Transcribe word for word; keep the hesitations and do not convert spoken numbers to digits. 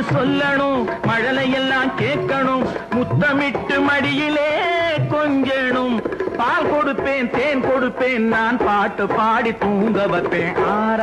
சொல்லணும், மழலை எல்லாம் கேட்கணும், முத்தமிட்டு மடியிலே கொஞ்சணும். பால் கொடுப்பேன், தேன் கொடுப்பேன், நான் பாட்டு பாடி தூங்க வைப்பேன். ஆரா